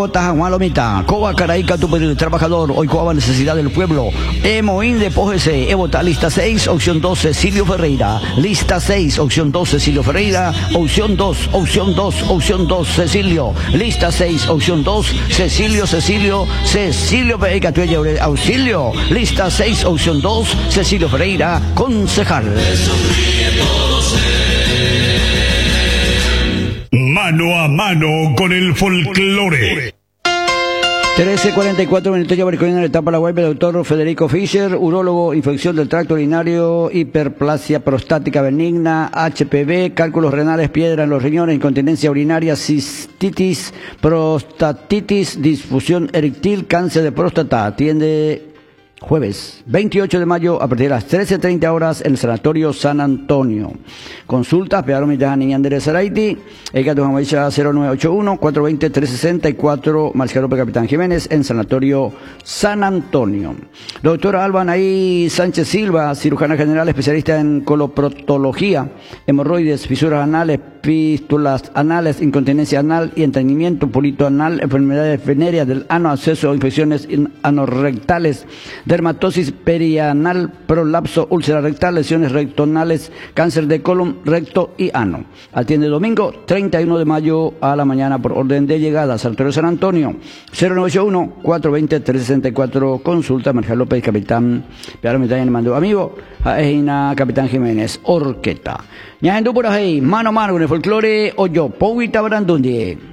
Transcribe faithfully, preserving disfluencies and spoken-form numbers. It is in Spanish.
Tajamalomita, Coba Caraica, tu pedido trabajador, hoy Coba necesidad del pueblo. Emoín de Pógese, Evota, lista seis, opción dos, Cecilio Ferreira. Lista seis, opción dos, Cecilio Ferreira. Opción dos, opción dos, opción dos, Cecilio. Lista seis, opción dos, Cecilio, Cecilio, Cecilio Ferreira, tu auxilio. Lista seis, opción dos, Cecilio Ferreira, concejal. Mano a mano con el folclore. trece cuarenta y cuatro minutos ya baricona en la etapa la web del doctor Federico Fischer, urólogo, infección del tracto urinario, hiperplasia prostática benigna, H P V, cálculos renales, piedra en los riñones, incontinencia urinaria, cistitis, prostatitis, disfunción eréctil, cáncer de próstata. Atiende jueves veintiocho de mayo a partir de las trece treinta horas en el Sanatorio San Antonio. Consultas, Pedro Mitjani Andrés Araiti, Ega cero nueve ocho uno, cuatro dos cero, tres seis cuatro, Marcialope Capitán Jiménez, en Sanatorio San Antonio. Doctora Alba Anaí Sánchez Silva, cirujana general especialista en coloproctología, hemorroides, fisuras anales, fístulas anales, incontinencia anal y entrenamiento pulito anal, enfermedades venéreas del ano, acceso a infecciones anorrectales, dermatosis perianal, prolapso, úlcera rectal, lesiones rectonales, cáncer de colon, recto y ano. Atiende domingo treinta y uno de mayo a la mañana por orden de llegada. Sanatorio San Antonio, cero nueve ocho uno, cuatro dos cero, tres seis cuatro. Consulta Marcial López, Capitán Pedro Mitjani, mando amigo, a Eina Capitán Jiménez, Orqueta. Ñajendu por ahí, mano a mano con el folclore, Oyo, Pouita Brandundi.